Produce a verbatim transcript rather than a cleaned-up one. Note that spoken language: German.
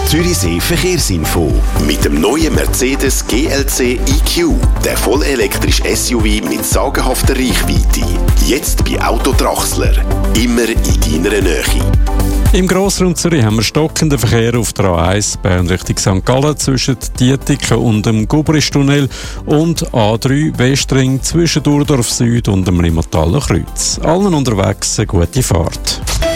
Zürichsee Verkehrsinfo. Mit dem neuen Mercedes G L C E-Q, der vollelektrische S U V mit sagenhafter Reichweite. Jetzt bei Auto Trachsler. Immer in deiner Nähe. Im Grossraum Zürich haben wir stockenden Verkehr auf der A eins Bern Richtung Sankt Gallen zwischen Dietiken und dem Gubristunnel und A drei Westring zwischen Durdorf Süd und dem Limmertaler Kreuz. Allen unterwegs eine gute Fahrt.